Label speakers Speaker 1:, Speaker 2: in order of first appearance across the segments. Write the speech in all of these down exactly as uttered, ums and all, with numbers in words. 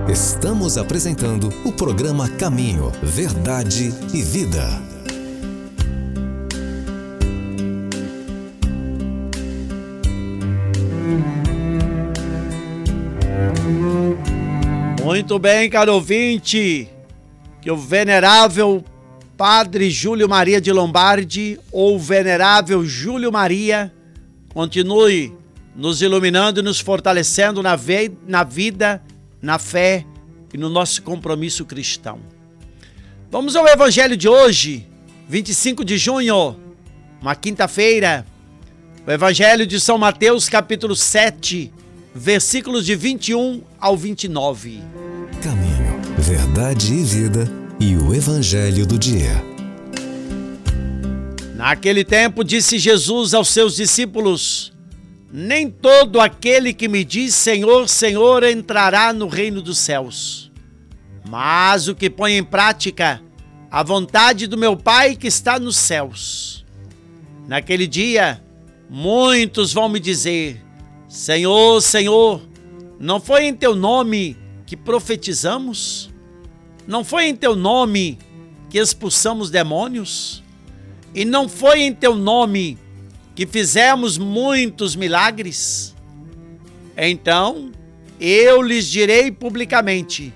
Speaker 1: Estamos apresentando o programa Caminho, Verdade e Vida.
Speaker 2: Muito bem, caro ouvinte, que o venerável Padre Júlio Maria de Lombardi, ou venerável Júlio Maria, continue nos iluminando e nos fortalecendo na, ve- na vida, na fé e no nosso compromisso cristão. Vamos ao Evangelho de hoje, vinte e cinco de junho, uma quinta-feira. O Evangelho de São Mateus, capítulo sete, versículos de vinte e um ao vinte e nove.
Speaker 1: Caminho, Verdade e Vida e o Evangelho do dia.
Speaker 2: Naquele tempo disse Jesus aos seus discípulos: nem todo aquele que me diz Senhor, Senhor entrará no reino dos céus, mas o que põe em prática a vontade do meu Pai que está nos céus. Naquele dia, muitos vão me dizer: Senhor, Senhor, não foi em teu nome que profetizamos? Não foi em teu nome que expulsamos demônios? E não foi em teu nome que fizemos muitos milagres? Então eu lhes direi publicamente: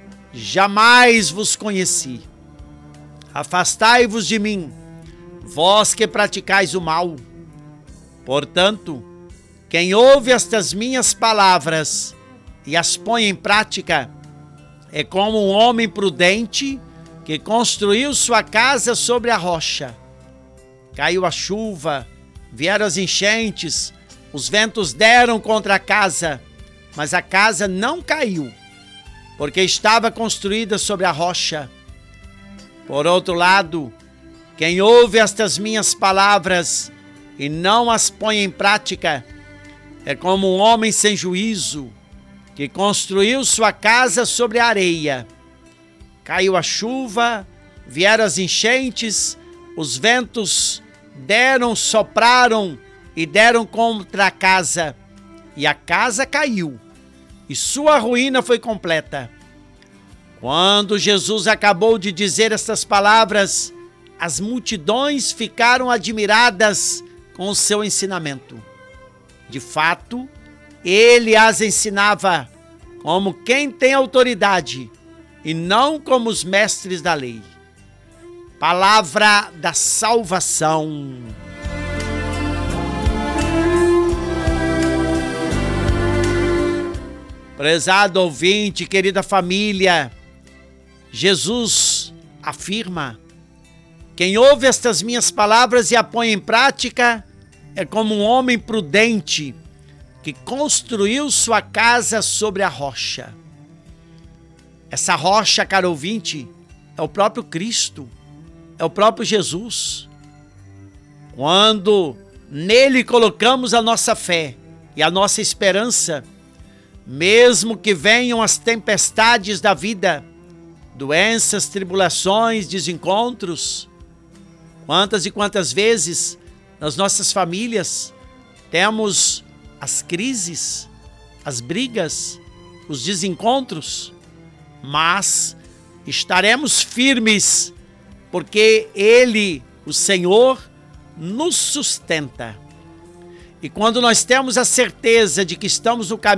Speaker 2: jamais vos conheci. Afastai-vos de mim, vós que praticais o mal. Portanto, quem ouve estas minhas palavras e as põe em prática é como um homem prudente que construiu sua casa sobre a rocha. Caiu a chuva, vieram as enchentes, os ventos deram contra a casa, mas a casa não caiu, porque estava construída sobre a rocha. Por outro lado, quem ouve estas minhas palavras e não as põe em prática é como um homem sem juízo que construiu sua casa sobre a areia. Caiu a chuva, vieram as enchentes, os ventos deram, sopraram e deram contra a casa, e a casa caiu, e sua ruína foi completa. Quando Jesus acabou de dizer estas palavras, as multidões ficaram admiradas com o seu ensinamento. De fato, ele as ensinava como quem tem autoridade e não como os mestres da lei. Palavra da salvação. Prezado ouvinte, querida família, Jesus afirma: quem ouve estas minhas palavras e a põe em prática é como um homem prudente que construiu sua casa sobre a rocha. Essa rocha, caro ouvinte, é o próprio Cristo, é o próprio Jesus. Quando nele colocamos a nossa fé e a nossa esperança, mesmo que venham as tempestades da vida, doenças, tribulações, desencontros, quantas e quantas vezes nas nossas famílias temos as crises, as brigas, os desencontros, mas estaremos firmes, porque Ele, o Senhor, nos sustenta. E quando nós temos a certeza de que estamos no caminho